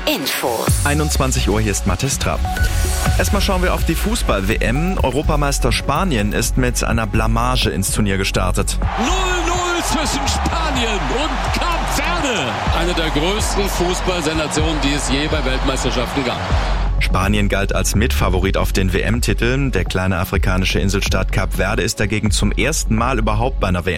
Infos. 21 Uhr, hier ist Mathis Trapp. Erstmal schauen wir auf die Fußball-WM. Europameister Spanien ist mit einer Blamage ins Turnier gestartet. 0-0 zwischen Spanien und Kap Verde. Eine der größten Fußballsensationen, die es je bei Weltmeisterschaften gab. Spanien galt als Mitfavorit auf den WM-Titel. Der kleine afrikanische Inselstaat Kap Verde ist dagegen zum ersten Mal überhaupt bei einer WM